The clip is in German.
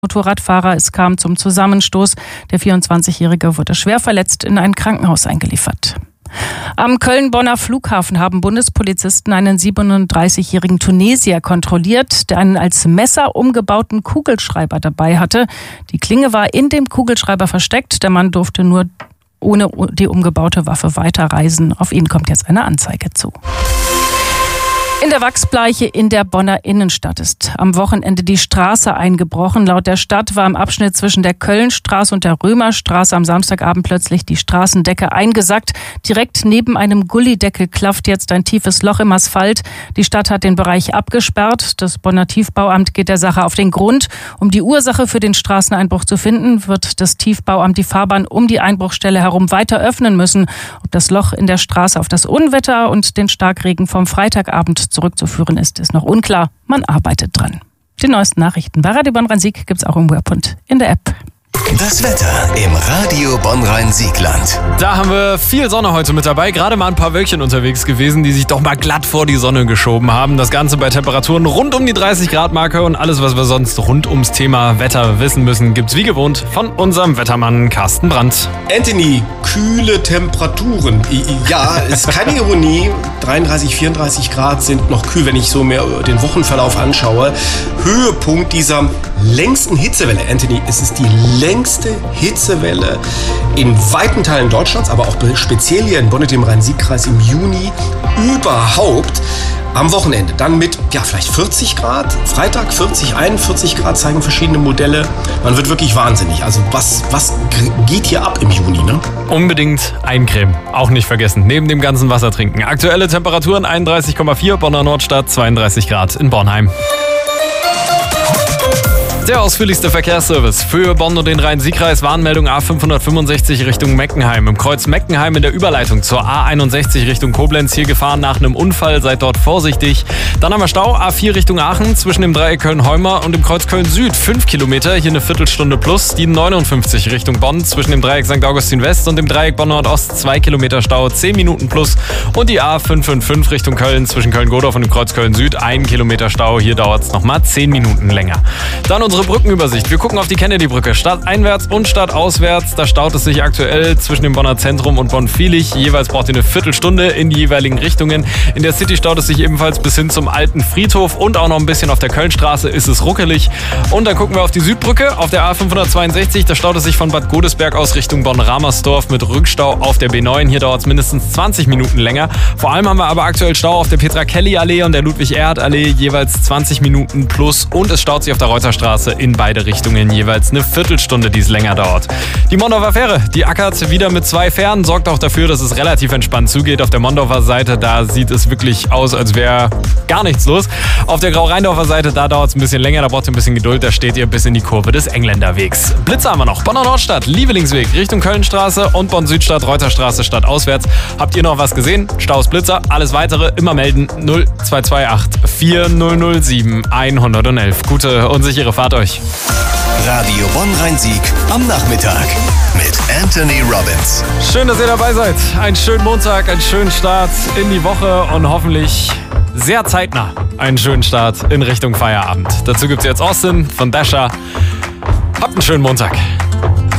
Motorradfahrer. Es kam zum Zusammenstoß. Der 24-Jährige wurde schwer verletzt in ein Krankenhaus eingeliefert. Am Köln-Bonner Flughafen haben Bundespolizisten einen 37-jährigen Tunesier kontrolliert, der einen als Messer umgebauten Kugelschreiber dabei hatte. Die Klinge war in dem Kugelschreiber versteckt. Der Mann durfte nur ohne die umgebaute Waffe weiterreisen. Auf ihn kommt jetzt eine Anzeige zu. In der Wachsbleiche in der Bonner Innenstadt ist am Wochenende die Straße eingebrochen. Laut der Stadt war im Abschnitt zwischen der Kölnstraße und der Römerstraße am Samstagabend plötzlich die Straßendecke eingesackt. Direkt neben einem Gullydeckel klafft jetzt ein tiefes Loch im Asphalt. Die Stadt hat den Bereich abgesperrt. Das Bonner Tiefbauamt geht der Sache auf den Grund. Um die Ursache für den Straßeneinbruch zu finden, wird das Tiefbauamt die Fahrbahn um die Einbruchstelle herum weiter öffnen müssen. Ob das Loch in der Straße auf das Unwetter und den Starkregen vom Freitagabend zurückzuführen ist noch unklar. Man arbeitet dran. Die neuesten Nachrichten bei Radio Bonn-Rhein-Sieg gibt es auch im Web und in der App. Das Wetter im Radio Bonn-Rhein-Siegland. Da haben wir viel Sonne heute mit dabei. Gerade mal ein paar Wölkchen unterwegs gewesen, die sich doch mal glatt vor die Sonne geschoben haben. Das Ganze bei Temperaturen rund um die 30-Grad-Marke. Und alles, was wir sonst rund ums Thema Wetter wissen müssen, gibt's wie gewohnt von unserem Wettermann Carsten Brandt. Anthony, kühle Temperaturen. Ja, ist keine Ironie. 33, 34 Grad sind noch kühl, wenn ich so mir den Wochenverlauf anschaue. Höhepunkt dieser längsten Hitzewelle. Anthony, es ist die längste Hitzewelle in weiten Teilen Deutschlands, aber auch speziell hier in Bonn und dem Rhein-Sieg-Kreis im Juni überhaupt. Am Wochenende dann mit, vielleicht 40 Grad. Freitag 40, 41 Grad zeigen verschiedene Modelle. Man wird wirklich wahnsinnig. Also was geht hier ab im Juni, ne? Unbedingt eincremen. Auch nicht vergessen. Neben dem ganzen Wasser trinken. Aktuelle Temperaturen 31,4, Bonner Nordstadt 32 Grad in Bornheim. Der ausführlichste Verkehrsservice für Bonn und den Rhein-Sieg-Kreis. Warnmeldung A565 Richtung Meckenheim. Im Kreuz Meckenheim in der Überleitung zur A61 Richtung Koblenz. Hier gefahren nach einem Unfall. Seid dort vorsichtig. Dann haben wir Stau A4 Richtung Aachen zwischen dem Dreieck Köln-Heumer und dem Kreuz Köln-Süd. 5 Kilometer, hier eine Viertelstunde plus. Die 59 Richtung Bonn zwischen dem Dreieck St. Augustin West und dem Dreieck Bonn Nordost. 2 Kilometer Stau, 10 Minuten plus. Und die A555 Richtung Köln zwischen Köln-Godorf und dem Kreuz Köln-Süd. 1 Kilometer Stau, hier dauert es nochmal 10 Minuten länger. Dann unsere Brückenübersicht. Wir gucken auf die Kennedy-Brücke. Stadteinwärts und stadtauswärts. Da staut es sich aktuell zwischen dem Bonner Zentrum und Bonn-Viehlich. Jeweils braucht ihr eine Viertelstunde in die jeweiligen Richtungen. In der City staut es sich ebenfalls bis hin zum alten Friedhof und auch noch ein bisschen auf der Kölnstraße ist es ruckelig. Und dann gucken wir auf die Südbrücke. Auf der A562, da staut es sich von Bad Godesberg aus Richtung Bonn-Ramersdorf mit Rückstau auf der B9. Hier dauert es mindestens 20 Minuten länger. Vor allem haben wir aber aktuell Stau auf der Petra-Kelly-Allee und der Ludwig-Erhard-Allee. Jeweils 20 Minuten plus. Und es staut sich auf der Reuterstraße in beide Richtungen jeweils eine Viertelstunde, die es länger dauert. Die Mondorfer Fähre, die ackert wieder mit 2 Fähren, sorgt auch dafür, dass es relativ entspannt zugeht. Auf der Mondorfer Seite, da sieht es wirklich aus, als wäre gar nichts los. Auf der Grau-Rheindorfer Seite, da dauert es ein bisschen länger, da braucht ihr ein bisschen Geduld, da steht ihr bis in die Kurve des Engländerwegs. Blitze haben wir noch. Bonner Nordstadt, Lievelingsweg Richtung Kölnstraße und Bonn-Südstadt, Reuterstraße stadtauswärts. Habt ihr noch was gesehen? Staus, Blitzer, alles weitere immer melden. 0228 4007 111. Gute und sichere Fahrt euch. Radio Bonn-Rhein-Sieg am Nachmittag mit Anthony Robbins. Schön, dass ihr dabei seid. Einen schönen Montag, einen schönen Start in die Woche und hoffentlich sehr zeitnah einen schönen Start in Richtung Feierabend. Dazu gibt's jetzt Austin von Dasher. Habt einen schönen Montag.